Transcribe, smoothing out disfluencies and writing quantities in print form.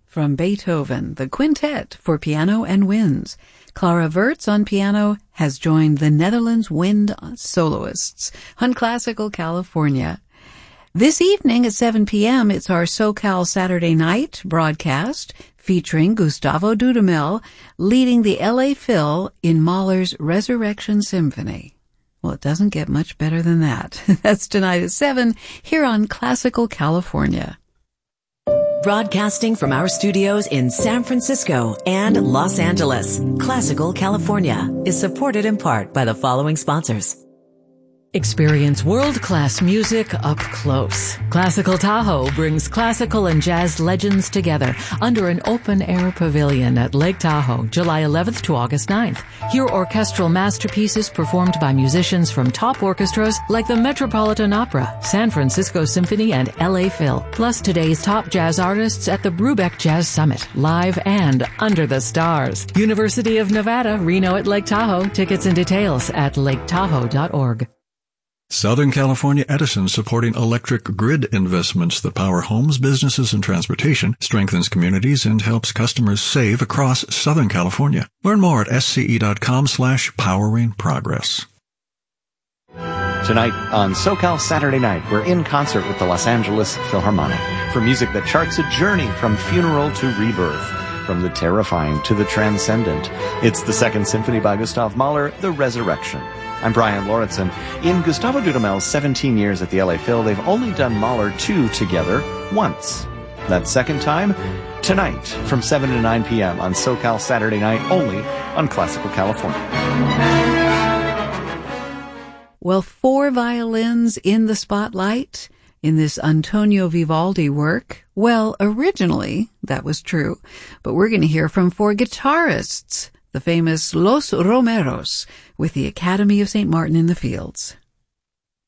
from Beethoven, the Quintet for piano and winds. Clara Wertz on piano has joined the Netherlands Wind Soloists on Classical California. This evening at 7 p.m., it's our SoCal Saturday Night broadcast featuring Gustavo Dudamel leading the LA Phil in Mahler's Resurrection Symphony. Well, it doesn't get much better than that. That's tonight at 7 here on Classical California. Broadcasting from our studios in San Francisco and Los Angeles, Classical California is supported in part by the following sponsors. Experience world-class music up close. Classical Tahoe brings classical and jazz legends together under an open-air pavilion at Lake Tahoe, July 11th to August 9th. Hear orchestral masterpieces performed by musicians from top orchestras like the Metropolitan Opera, San Francisco Symphony, and LA Phil, plus today's top jazz artists at the Brubeck Jazz Summit, live and under the stars. University of Nevada, Reno at Lake Tahoe. Tickets and details at laketahoe.org. Southern California Edison, supporting electric grid investments that power homes, businesses, and transportation, strengthens communities, and helps customers save across Southern California. Learn more at sce.com/poweringprogress. Tonight on SoCal Saturday Night, we're in concert with the Los Angeles Philharmonic for music that charts a journey from funeral to rebirth, from the terrifying to the transcendent. It's the Second Symphony by Gustav Mahler, The Resurrection. I'm Brian Lauritsen. In Gustavo Dudamel's 17 years at the LA Phil, they've only done Mahler 2 together once. That second time, tonight from 7 to 9 p.m. on SoCal Saturday Night, only on Classical California. Well, 4 violins in the spotlight in this Antonio Vivaldi work. Well, originally, that was true, but we're going to hear from 4 guitarists, the famous Los Romeros, with the Academy of St. Martin in the Fields.